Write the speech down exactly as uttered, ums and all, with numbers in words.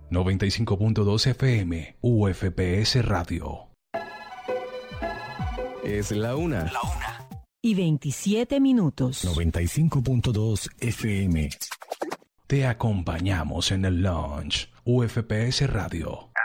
noventa y cinco punto dos F M, U F P S Radio. Es la una. La una. Y veintisiete minutos. noventa y cinco punto dos F M. Te acompañamos en el launch. U F P S Radio.